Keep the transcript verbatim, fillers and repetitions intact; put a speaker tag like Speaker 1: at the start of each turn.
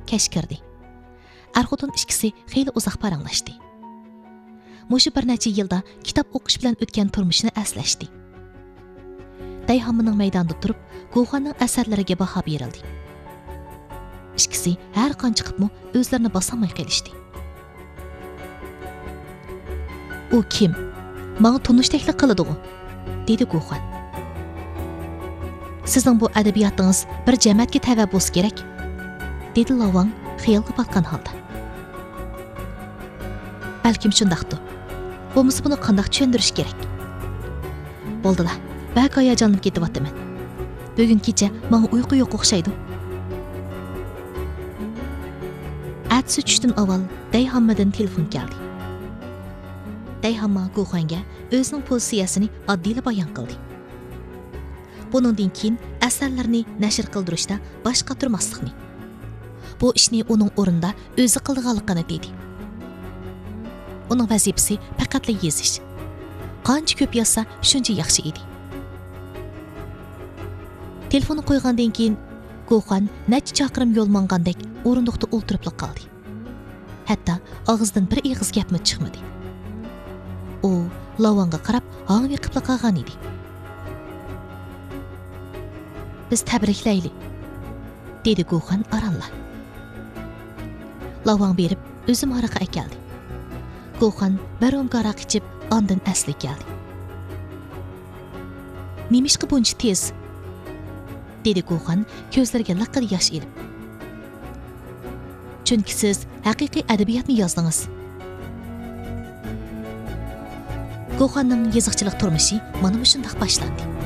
Speaker 1: kash kirdi. Er-xotin ikkisi xeyli uzoq paranglashdi. Mushu bir necha yilda kitob o'qish bilan o'tgan turmushini aslashdi. Dayhammaning maydonda turib, Guxanning asarlariga baho berildi. Ikkisi har qancha qilibmi o'zlarini bosolmay qolishdi. U kim? Menga tunishtaklik qiladi-ku, dedi Guxan. Sizning bu adabiyotingiz bir jamoatga tava bo'lsa kerak, dedi Lavang xiyolga batgan holda. Balkim shundaqdir. Bo'lmasa buni qanday tushundirish kerak? Bo'ldilar. Bak hayajonlanib ketyapman. Bugun kecha menga uyqu yo'q o'xshaydi. Atsi tushdan avval Dayhammadan telefon keldi. Dayhamma Guxanga o'zining pozitsiyasini oddiy bayon qildi. Buningdan keyin asarlarni nashr qildirishda boshqa turmaslikni. Bu ishni uning o'rinda o'zi qilganligini dedi. Uning vazifasi faqatla yozish. Qancha ko'p yozsa, shuncha yaxshi edi. Telefonni qo'ygandan keyin Guxan necha chaqirim yo'l mangandek o'rindiqda o'ltirib qoldi. Hatto og'zidan bir ig'iz gapmi chiqmadi. U Lavanga qarab, hangvi qilib qolgan edi. Biz tabriklayli, dedi Guxan aranla. Lavang berib, o'zim haraqa akeldi. Guxan barom qaraq ichib, ondan asli keldi. Nemishqa buncha tez? dedi Guxan ko'zlariga laqqa yosh elib. Chunki siz haqiqiy adabiyotni yozdingiz. Guxanning yoziqchilik turmushi mana shunday boshlandi.